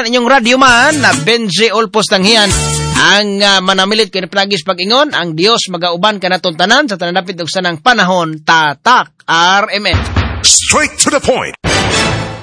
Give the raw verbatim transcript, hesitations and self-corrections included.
ang inyong radyo man, na Benji Olpos Tanghian, ang uh, manamilit kay Plagis Pag-ingon, ang Dios magauban ka naton tanan sa tanadapit og sanang panahon, tatak R M N. Straight to the point.